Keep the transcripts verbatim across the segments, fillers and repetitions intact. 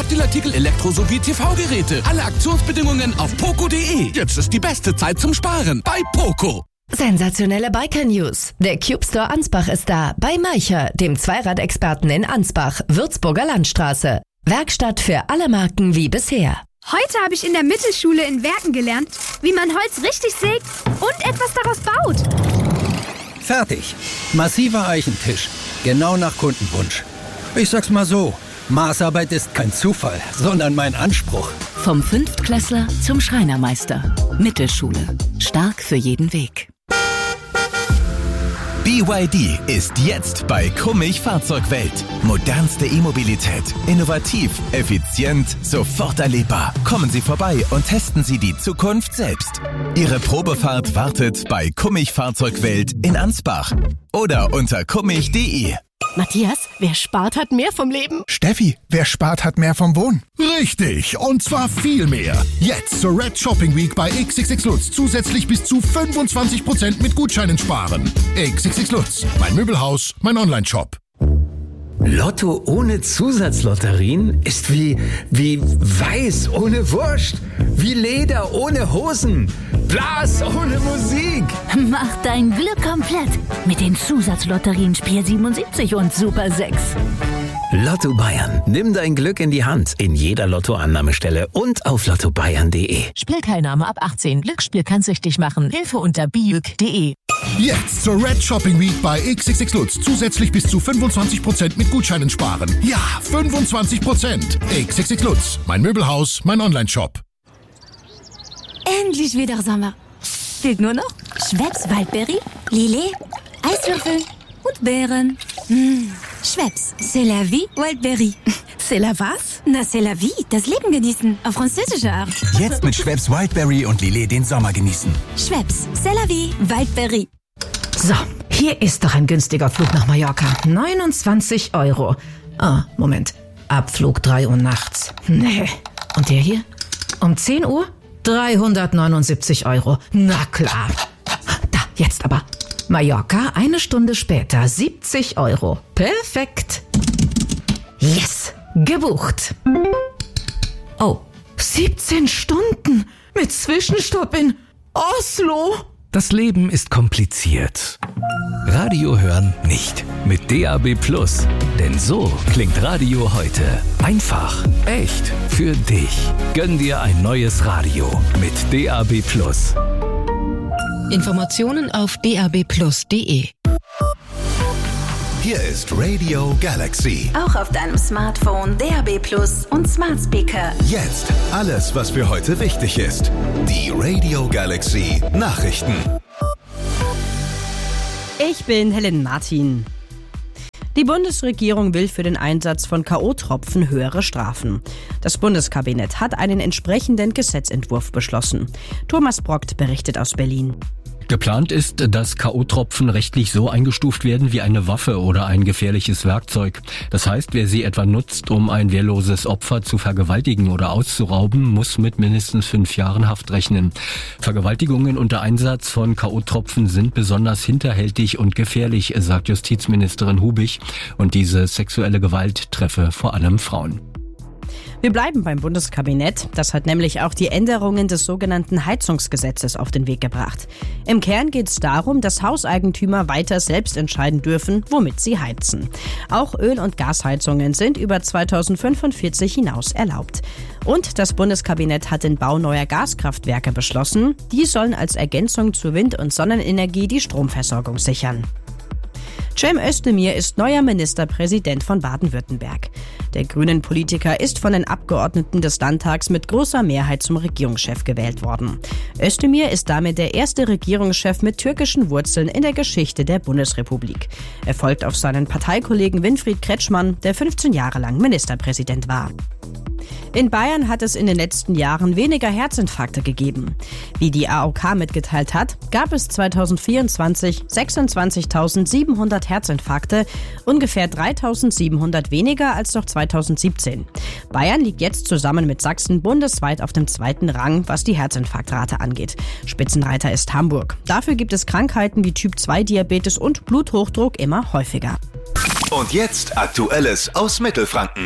Hotdeal-Artikel, Elektro- sowie T V-Geräte. Alle Aktionsbedingungen auf poco punkt de. Jetzt ist die beste Zeit zum Sparen bei Poco. Sensationelle Biker-News. Der Cube Store Ansbach ist da. Bei Maicher, dem Zweiradexperten in Ansbach, Würzburger Landstraße. Werkstatt für alle Marken wie bisher. Heute habe ich in der Mittelschule in Werken gelernt, wie man Holz richtig sägt und etwas daraus baut. Fertig. Massiver Eichentisch. Genau nach Kundenwunsch. Ich sag's mal so, Maßarbeit ist kein Zufall, sondern mein Anspruch. Vom Fünftklässler zum Schreinermeister. Mittelschule. Stark für jeden Weg. B Y D ist jetzt bei Kummich Fahrzeugwelt. Modernste E-Mobilität. Innovativ, effizient, sofort erlebbar. Kommen Sie vorbei und testen Sie die Zukunft selbst. Ihre Probefahrt wartet bei Kummich Fahrzeugwelt in Ansbach. Oder unter kummich punkt de. Matthias, wer spart, hat mehr vom Leben. Steffi, wer spart, hat mehr vom Wohnen. Richtig, und zwar viel mehr. Jetzt zur Red Shopping Week bei X X X Lutz zusätzlich bis zu fünfundzwanzig Prozent mit Gutscheinen sparen. X X X Lutz, mein Möbelhaus, mein Online-Shop. Lotto ohne Zusatzlotterien ist wie, wie Weiß ohne Wurst, wie Leder ohne Hosen, Blas ohne Musik. Mach dein Glück komplett mit den Zusatzlotterien Spiel siebenundsiebzig und Super sechs. Lotto Bayern. Nimm dein Glück in die Hand in jeder Lottoannahmestelle und auf lotto bayern punkt de. Spielteilnahme ab achtzehn. Glücksspiel kann süchtig machen. Hilfe unter biuk punkt de. Jetzt zur Red Shopping Week bei X X X Lutz zusätzlich bis zu fünfundzwanzig Prozent mit Gutscheinen sparen. Ja, fünfundzwanzig Prozent. X X X Lutz, mein Möbelhaus, mein Online-Shop. Endlich wieder Sommer. Fehlt nur noch Schweppes Waldberry, Lillet, Eiswürfel und Beeren. Mmh. Schweppes, c'est la vie, Wildberry. C'est la was? Na, c'est la vie, das Leben genießen, auf französische Art. Jetzt mit Schweppes Wildberry und Lillet den Sommer genießen. Schweppes, c'est la vie, Wildberry. So, hier ist doch ein günstiger Flug nach Mallorca. neunundzwanzig Euro. Ah, Moment. Abflug drei Uhr nachts. Nee. Und der hier? Um zehn Uhr? dreihundertneunundsiebzig Euro. Na klar. Da, jetzt aber. Mallorca, eine Stunde später, siebzig Euro. Perfekt. Yes, gebucht. Oh, siebzehn Stunden mit Zwischenstopp in Oslo. Das Leben ist kompliziert. Radio hören nicht. Mit D A B Plus. Denn so klingt Radio heute. Einfach, echt, für dich. Gönn dir ein neues Radio mit D A B Plus. Informationen auf d a b plus punkt de. Hier ist Radio Galaxy. Auch auf deinem Smartphone, D A B Plus und Smart Speaker. Jetzt alles, was für heute wichtig ist. Die Radio Galaxy Nachrichten. Ich bin Helen Martin. Die Bundesregierung will für den Einsatz von K O-Tropfen höhere Strafen. Das Bundeskabinett hat einen entsprechenden Gesetzentwurf beschlossen. Thomas Brockt berichtet aus Berlin. Geplant ist, dass K O-Tropfen rechtlich so eingestuft werden wie eine Waffe oder ein gefährliches Werkzeug. Das heißt, wer sie etwa nutzt, um ein wehrloses Opfer zu vergewaltigen oder auszurauben, muss mit mindestens fünf Jahren Haft rechnen. Vergewaltigungen unter Einsatz von K O-Tropfen sind besonders hinterhältig und gefährlich, sagt Justizministerin Hubig. Und diese sexuelle Gewalt treffe vor allem Frauen. Wir bleiben beim Bundeskabinett. Das hat nämlich auch die Änderungen des sogenannten Heizungsgesetzes auf den Weg gebracht. Im Kern geht es darum, dass Hauseigentümer weiter selbst entscheiden dürfen, womit sie heizen. Auch Öl- und Gasheizungen sind über zweitausendfünfundvierzig hinaus erlaubt. Und das Bundeskabinett hat den Bau neuer Gaskraftwerke beschlossen. Die sollen als Ergänzung zur Wind- und Sonnenenergie die Stromversorgung sichern. Cem Özdemir ist neuer Ministerpräsident von Baden-Württemberg. Der Grünen-Politiker ist von den Abgeordneten des Landtags mit großer Mehrheit zum Regierungschef gewählt worden. Özdemir ist damit der erste Regierungschef mit türkischen Wurzeln in der Geschichte der Bundesrepublik. Er folgt auf seinen Parteikollegen Winfried Kretschmann, der fünfzehn Jahre lang Ministerpräsident war. In Bayern hat es in den letzten Jahren weniger Herzinfarkte gegeben. Wie die A O K mitgeteilt hat, gab es zweitausendvierundzwanzig sechsundzwanzigtausendsiebenhundert Herzinfarkte, ungefähr dreitausendsiebenhundert weniger als noch zweitausendsiebzehn. Bayern liegt jetzt zusammen mit Sachsen bundesweit auf dem zweiten Rang, was die Herzinfarktrate angeht. Spitzenreiter ist Hamburg. Dafür gibt es Krankheiten wie Typ zwei Diabetes und Bluthochdruck immer häufiger. Und jetzt Aktuelles aus Mittelfranken.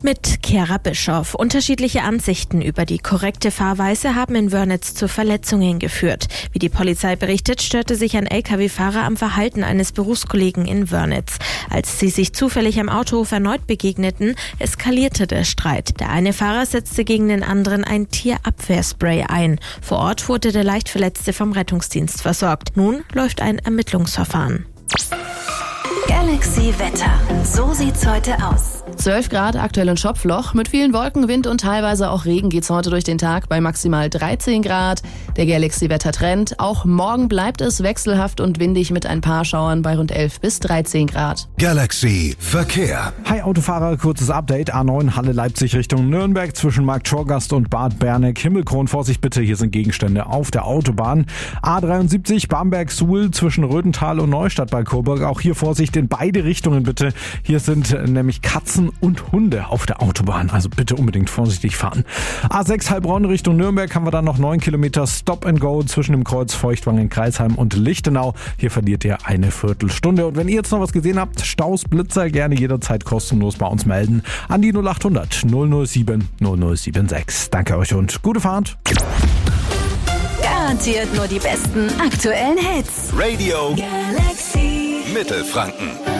Mit Kera Bischoff. Unterschiedliche Ansichten über die korrekte Fahrweise haben in Wörnitz zu Verletzungen geführt. Wie die Polizei berichtet, störte sich ein L K W-Fahrer am Verhalten eines Berufskollegen in Wörnitz. Als sie sich zufällig am Autohof erneut begegneten, eskalierte der Streit. Der eine Fahrer setzte gegen den anderen ein Tierabwehrspray ein. Vor Ort wurde der Leichtverletzte vom Rettungsdienst versorgt. Nun läuft ein Ermittlungsverfahren. Galaxy Wetter. So sieht's heute aus. zwölf Grad aktuell in Schopfloch. Mit vielen Wolken, Wind und teilweise auch Regen geht's heute durch den Tag bei maximal dreizehn Grad. Der Galaxy-Wetter-Trend. Auch morgen bleibt es wechselhaft und windig mit ein paar Schauern bei rund elf bis dreizehn Grad. Galaxy Verkehr. Hi Autofahrer, kurzes Update. A neun Halle Leipzig Richtung Nürnberg zwischen Markt Schorgast und Bad Berneck. Himmelkron, Vorsicht bitte, hier sind Gegenstände auf der Autobahn. A dreiundsiebzig Bamberg-Suhl zwischen Rödental und Neustadt bei Coburg. Auch hier Vorsicht in beide Richtungen bitte. Hier sind nämlich Katzen und Hunde auf der Autobahn. Also bitte unbedingt vorsichtig fahren. A sechs Heilbronn Richtung Nürnberg haben wir dann noch neun Kilometer Stop and Go zwischen dem Kreuz Feuchtwangen, Kreisheim und Lichtenau. Hier verliert ihr eine Viertelstunde. Und wenn ihr jetzt noch was gesehen habt, Staus, Blitzer, gerne jederzeit kostenlos bei uns melden. An die null acht hundert null null sieben null null sieben sechs. Danke euch und gute Fahrt. Garantiert nur die besten aktuellen Hits. Radio Galaxy Mittelfranken.